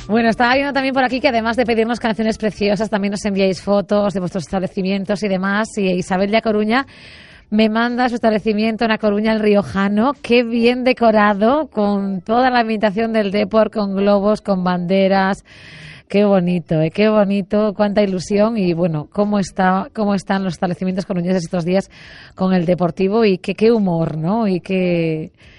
Bueno, estaba viendo también por aquí que además de pedirnos canciones preciosas, también nos enviáis fotos de vuestros establecimientos y demás. Y Isabel de A Coruña me manda su establecimiento en A Coruña, el Riojano. Qué bien decorado, con toda la ambientación del Depor, con globos, con banderas. Qué bonito, qué bonito, cuánta ilusión. Y bueno, cómo están los establecimientos coruñeses estos días con el Deportivo y qué humor, ¿no? Y qué